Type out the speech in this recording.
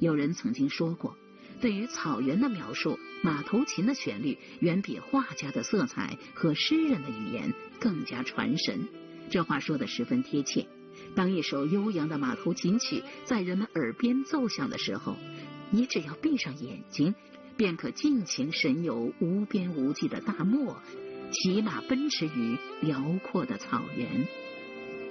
有人曾经说过，对于草原的描述，马头琴的旋律远比画家的色彩和诗人的语言更加传神。这话说得十分贴切。当一首悠扬的马头琴曲在人们耳边奏响的时候，你只要闭上眼睛，便可尽情神游无边无际的大漠，骑马奔驰于辽阔的草原。